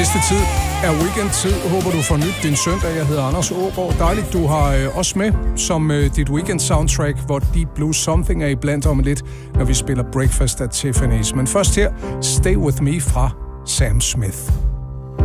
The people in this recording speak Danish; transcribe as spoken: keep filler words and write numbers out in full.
næste tid er weekendtid. Håber, du får nyt din søndag. Jeg hedder Anders Aagaard. Dejligt, du har øh, os med som øh, dit weekend-soundtrack, hvor Deep Blue Something er iblandt om lidt, når vi spiller Breakfast at Tiffany's. Men først her, Stay With Me fra Sam Smith.